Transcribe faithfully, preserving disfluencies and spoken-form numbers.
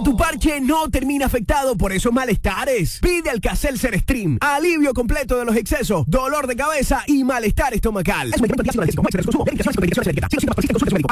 tu parche no termine afectado por esos malestares. Pide Alka-Seltzer Stream. Alivio completo de los excesos, dolor de cabeza y malestar estomacal. Es un medicamento antiácido analgésico. No hay consumo. Medicación y medicación.